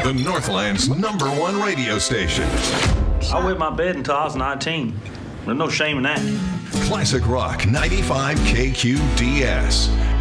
The Northland's #1 radio station. I wet my bed until I was 19. There's no shame in that. Classic Rock 95 KQDS.